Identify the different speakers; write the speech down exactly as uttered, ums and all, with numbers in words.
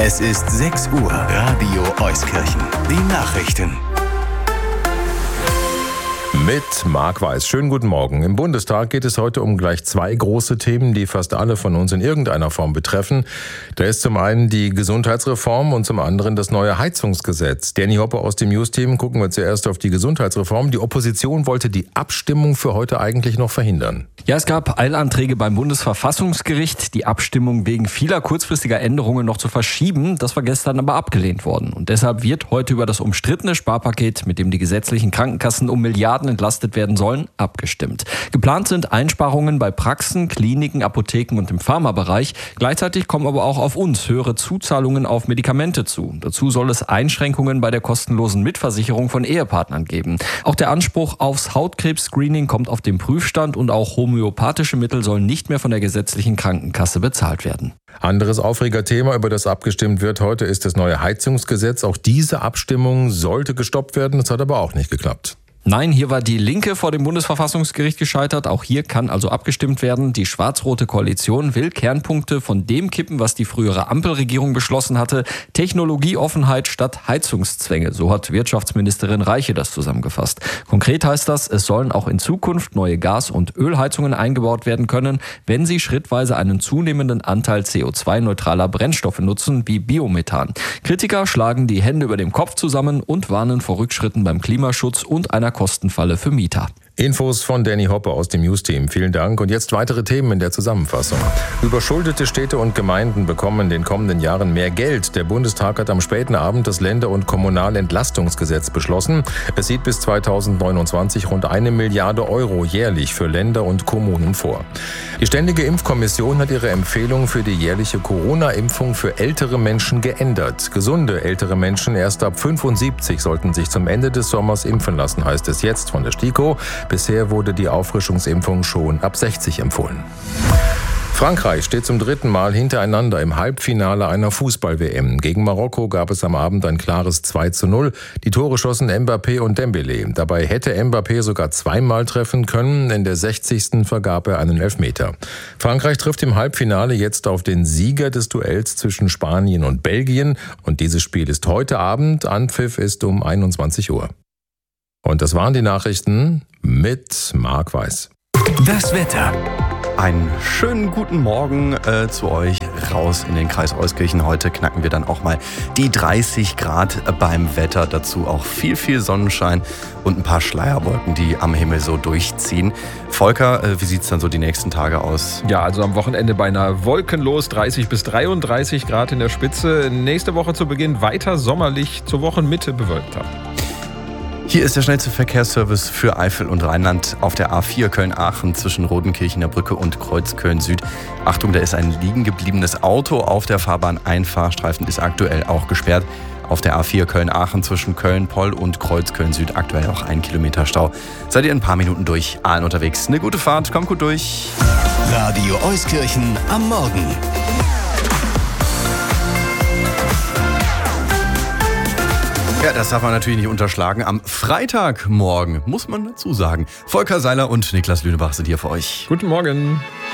Speaker 1: Es ist sechs Uhr. Radio Euskirchen. Die Nachrichten.
Speaker 2: Mit Marc Weiß. Schönen guten Morgen. Im Bundestag geht es heute um gleich zwei große Themen, die fast alle von uns in irgendeiner Form betreffen. Da ist zum einen die Gesundheitsreform und zum anderen das neue Heizungsgesetz. Danny Hoppe aus dem News-Team. Gucken wir zuerst auf die Gesundheitsreform. Die Opposition wollte die Abstimmung für heute eigentlich noch verhindern.
Speaker 3: Ja, es gab Eilanträge beim Bundesverfassungsgericht, die Abstimmung wegen vieler kurzfristiger Änderungen noch zu verschieben. Das war gestern aber abgelehnt worden. Und deshalb wird heute über das umstrittene Sparpaket, mit dem die gesetzlichen Krankenkassen um Milliarden entlastet werden sollen, abgestimmt. Geplant sind Einsparungen bei Praxen, Kliniken, Apotheken und im Pharmabereich. Gleichzeitig kommen aber auch auf uns höhere Zuzahlungen auf Medikamente zu. Dazu soll es Einschränkungen bei der kostenlosen Mitversicherung von Ehepartnern geben. Auch der Anspruch aufs Hautkrebs-Screening kommt auf den Prüfstand und auch homöopathische Mittel sollen nicht mehr von der gesetzlichen Krankenkasse bezahlt werden.
Speaker 2: Anderes Aufregerthema, über das abgestimmt wird heute, ist das neue Heizungsgesetz. Auch diese Abstimmung sollte gestoppt werden, das hat aber auch nicht geklappt.
Speaker 3: Nein, hier war die Linke vor dem Bundesverfassungsgericht gescheitert. Auch hier kann also abgestimmt werden. Die schwarz-rote Koalition will Kernpunkte von dem kippen, was die frühere Ampelregierung beschlossen hatte. Technologieoffenheit statt Heizungszwänge. So hat Wirtschaftsministerin Reiche das zusammengefasst. Konkret heißt das, es sollen auch in Zukunft neue Gas- und Ölheizungen eingebaut werden können, wenn sie schrittweise einen zunehmenden Anteil C O zwei neutraler Brennstoffe nutzen, wie Biomethan. Kritiker schlagen die Hände über dem Kopf zusammen und warnen vor Rückschritten beim Klimaschutz und einer Kostenfalle für Mieter.
Speaker 2: Infos von Danny Hoppe aus dem News-Team. Vielen Dank. Und jetzt weitere Themen in der Zusammenfassung. Überschuldete Städte und Gemeinden bekommen in den kommenden Jahren mehr Geld. Der Bundestag hat am späten Abend das Länder- und Kommunalentlastungsgesetz beschlossen. Es sieht bis zweitausendneunundzwanzig rund eine Milliarde Euro jährlich für Länder und Kommunen vor. Die Ständige Impfkommission hat ihre Empfehlung für die jährliche Corona-Impfung für ältere Menschen geändert. Gesunde ältere Menschen erst ab fünfundsiebzig sollten sich zum Ende des Sommers impfen lassen, heißt es jetzt von der STIKO. Bisher wurde die Auffrischungsimpfung schon ab sechzig empfohlen. Frankreich steht zum dritten Mal hintereinander im Halbfinale einer Fußball-W M. Gegen Marokko gab es am Abend ein klares zwei zu null. Die Tore schossen Mbappé und Dembélé. Dabei hätte Mbappé sogar zweimal treffen können. In der sechzigsten vergab er einen Elfmeter. Frankreich trifft im Halbfinale jetzt auf den Sieger des Duells zwischen Spanien und Belgien. Und dieses Spiel ist heute Abend. Anpfiff ist um einundzwanzig Uhr. Und das waren die Nachrichten mit Marc Weiß.
Speaker 1: Das Wetter.
Speaker 4: Einen schönen guten Morgen äh, zu euch raus in den Kreis Euskirchen. Heute knacken wir dann auch mal die dreißig Grad beim Wetter. Dazu auch viel, viel Sonnenschein und ein paar Schleierwolken, die am Himmel so durchziehen. Volker, äh, wie sieht es dann so die nächsten Tage aus?
Speaker 5: Ja, also am Wochenende beinahe wolkenlos, dreißig bis dreiunddreißig Grad in der Spitze. Nächste Woche zu Beginn weiter sommerlich, zur Wochenmitte bewölkter.
Speaker 4: Hier ist der schnellste Verkehrsservice für Eifel und Rheinland auf der A vier Köln-Aachen zwischen Rodenkirchener Brücke und Kreuz Köln-Süd. Achtung, da ist ein liegen gebliebenes Auto auf der Fahrbahn. Ein Fahrstreifen ist aktuell auch gesperrt. Auf der A vier Köln-Aachen zwischen Köln-Poll und Kreuz Köln-Süd aktuell auch ein Kilometer Stau. Seid ihr in ein paar Minuten durch, allen unterwegs. Eine gute Fahrt, kommt gut durch.
Speaker 1: Radio Euskirchen am Morgen.
Speaker 4: Ja, das darf man natürlich nicht unterschlagen. Am Freitagmorgen, muss man dazu sagen. Volker Seiler und Niklas Lünebach sind hier für euch.
Speaker 5: Guten Morgen.